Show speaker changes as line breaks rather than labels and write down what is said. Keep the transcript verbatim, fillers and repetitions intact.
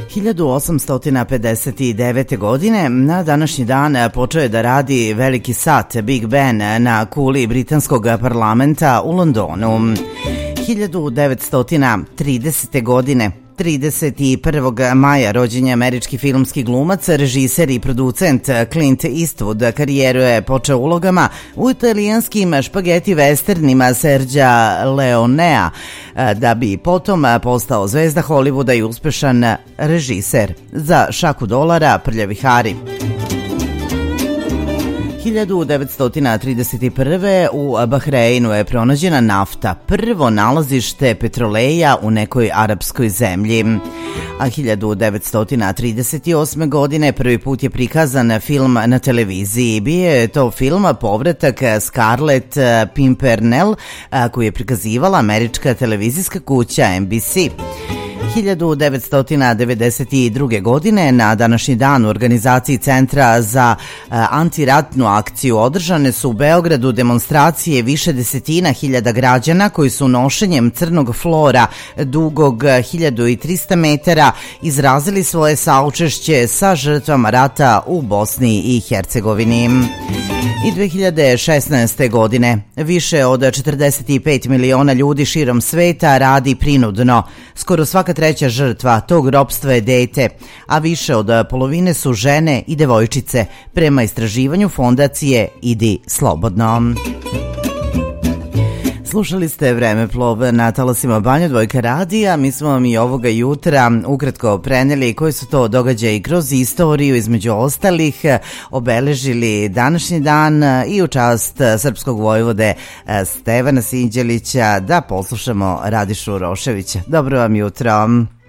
hiljadu osamsto pedeset devete. godine na današnji dan počeo je da radi veliki sat Big Ben na kuli britanskog parlamenta u Londonu. hiljadu devetsto tridesete. godine trideset prvog maja rođen je američki filmski glumac, režiser i producent Clint Eastwood. Karijeru je počeo ulogama u italijanskim špageti westernima Sergija Leonea, da bi potom postao zvezda Hollywooda i uspešan režiser za Šaku dolara, Prljavi Hari. hiljadu devetsto trideset prve. u Bahreinu je pronađena nafta, prvo nalazište petroleja u nekoj arapskoj zemlji. A hiljadu devetsto trideset osme. godine prvi put je prikazan film na televiziji. Bio je to film Povratak Scarlett Pimpernel, koju je prikazivala američka televizijska kuća N B C. hiljadu devetsto devedeset druge. godine na današnji dan u organizaciji Centra za antiratnu akciju održane su u Beogradu demonstracije više desetina hiljada građana koji su nošenjem crnog flora dugog hiljadu trista metara izrazili svoje saučešće sa žrtvama rata u Bosni i Hercegovini. I dve hiljade šesnaeste. godine više od četrdeset pet miliona ljudi širom sveta radi prinudno. Skoro svaka treća žrtva tog ropstva je dete, a više od polovine su žene i devojčice, prema istraživanju fondacije Idi slobodno. Slušali ste Vremeplov na talasima Banja Dvojka radija. Mi smo vam i ovoga jutra ukratko preneli koji su to događaji kroz istoriju, između ostalih obeležili današnji dan i u čast srpskog vojvode Stevana Sinđelića da poslušamo Radišu Roševića. Dobro vam jutro.